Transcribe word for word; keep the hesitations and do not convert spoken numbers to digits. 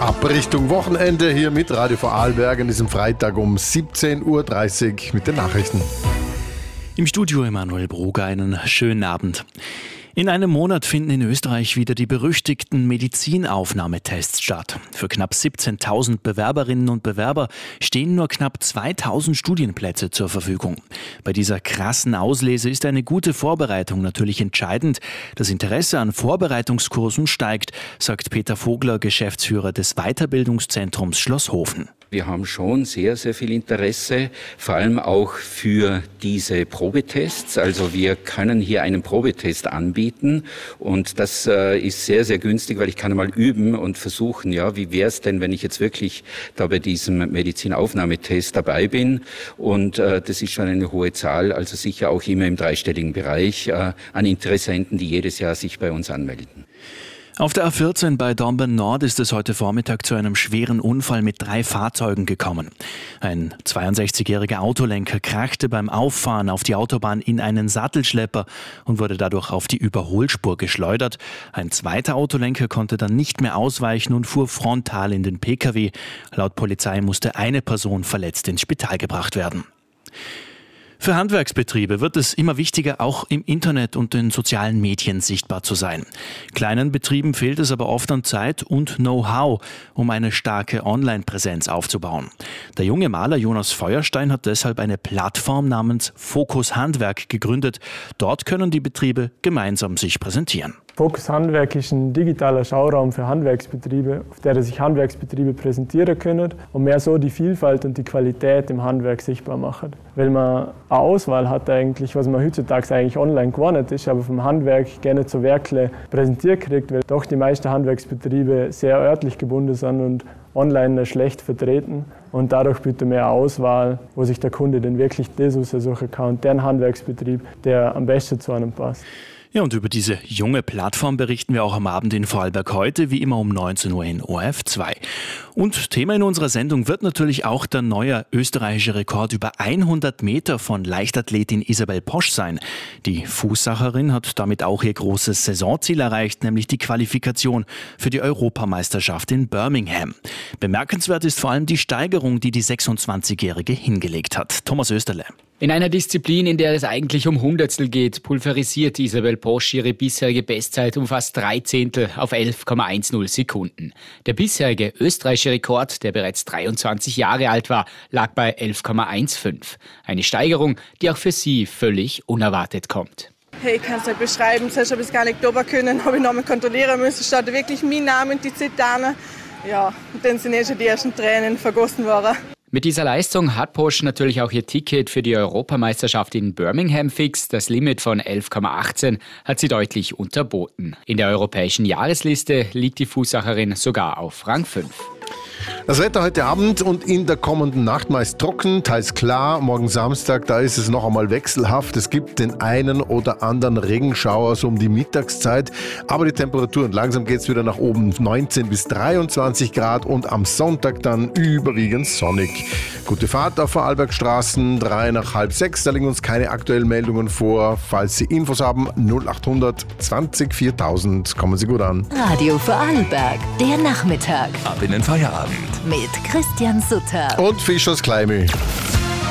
Ab Richtung Wochenende hier mit Radio Vorarlberg an diesem Freitag um siebzehn Uhr dreißig mit den Nachrichten. Im Studio Emanuel Brugger, einen schönen Abend. In einem Monat finden in Österreich wieder die berüchtigten Medizinaufnahmetests statt. Für knapp siebzehntausend Bewerberinnen und Bewerber stehen nur knapp zweitausend Studienplätze zur Verfügung. Bei dieser krassen Auslese ist eine gute Vorbereitung natürlich entscheidend. Das Interesse an Vorbereitungskursen steigt, sagt Peter Vogler, Geschäftsführer des Weiterbildungszentrums Schlosshofen. Wir haben schon sehr, sehr viel Interesse, vor allem auch für diese Probetests. Also wir können hier einen Probetest anbieten und das äh, ist sehr, sehr günstig, weil ich kann mal üben und versuchen, ja, wie wäre es denn, wenn ich jetzt wirklich da bei diesem Medizinaufnahmetest dabei bin. Und äh, das ist schon eine hohe Zahl, also sicher auch immer im dreistelligen Bereich äh, an Interessenten, die jedes Jahr sich bei uns anmelden. Auf der A vierzehn bei Dornbirn Nord ist es heute Vormittag zu einem schweren Unfall mit drei Fahrzeugen gekommen. Ein zweiundsechzigjähriger Autolenker krachte beim Auffahren auf die Autobahn in einen Sattelschlepper und wurde dadurch auf die Überholspur geschleudert. Ein zweiter Autolenker konnte dann nicht mehr ausweichen und fuhr frontal in den Pkw. Laut Polizei musste eine Person verletzt ins Spital gebracht werden. Für Handwerksbetriebe wird es immer wichtiger, auch im Internet und den sozialen Medien sichtbar zu sein. Kleinen Betrieben fehlt es aber oft an Zeit und Know-how, um eine starke Online-Präsenz aufzubauen. Der junge Maler Jonas Feuerstein hat deshalb eine Plattform namens Fokus Handwerk gegründet. Dort können die Betriebe gemeinsam sich präsentieren. Fokus Handwerk ist ein digitaler Schauraum für Handwerksbetriebe, auf der sich Handwerksbetriebe präsentieren können und mehr so die Vielfalt und die Qualität im Handwerk sichtbar machen. Weil man eine Auswahl hat eigentlich, was man heutzutage eigentlich online gewonnen ist, aber vom Handwerk gerne zu Werkle präsentiert kriegt, weil doch die meisten Handwerksbetriebe sehr örtlich gebunden sind und online schlecht vertreten und dadurch bietet mehr Auswahl, wo sich der Kunde dann wirklich das aussuchen kann und den Handwerksbetrieb, der am besten zu einem passt. Ja, und über diese junge Plattform berichten wir auch am Abend in Vorarlberg heute, wie immer um neunzehn Uhr in O R F zwei. Und Thema in unserer Sendung wird natürlich auch der neue österreichische Rekord über hundert Meter von Leichtathletin Isabel Posch sein. Die Fußsacherin hat damit auch ihr großes Saisonziel erreicht, nämlich die Qualifikation für die Europameisterschaft in Birmingham. Bemerkenswert ist vor allem die Steigerung, die die sechsundzwanzigjährige hingelegt hat. Thomas Österle. In einer Disziplin, in der es eigentlich um Hundertstel geht, pulverisiert Isabel Posch ihre bisherige Bestzeit um fast drei Zehntel auf elf Komma zehn Sekunden. Der bisherige österreichische Rekord, der bereits dreiundzwanzig Jahre alt war, lag bei elf Komma fünfzehn. Eine Steigerung, die auch für sie völlig unerwartet kommt. Hey, ich kann es nicht beschreiben, zuerst habe ich es gar nicht drüber können, habe ich nochmal kontrollieren müssen, statt wirklich mein Name und die Zitane. Ja, und dann sind eh schon die ersten Tränen vergossen worden. Mit dieser Leistung hat Posch natürlich auch ihr Ticket für die Europameisterschaft in Birmingham fix. Das Limit von elf Komma achtzehn hat sie deutlich unterboten. In der europäischen Jahresliste liegt die Fußsacherin sogar auf Rang fünf. Das Wetter heute Abend und in der kommenden Nacht meist trocken, teils klar. Morgen Samstag, da ist es noch einmal wechselhaft. Es gibt den einen oder anderen Regenschauer so um die Mittagszeit. Aber die Temperaturen, langsam geht es wieder nach oben. neunzehn bis dreiundzwanzig Grad und am Sonntag dann überwiegend sonnig. Gute Fahrt auf Vorarlbergstraßen, drei nach halb sechs. Da liegen uns keine aktuellen Meldungen vor. Falls Sie Infos haben, null achthundert zwanzig viertausend. Kommen Sie gut an. Radio Vorarlberg, der Nachmittag. Ab in den Feierabend. Mit Christian Sutter Und Fischers Kleimi.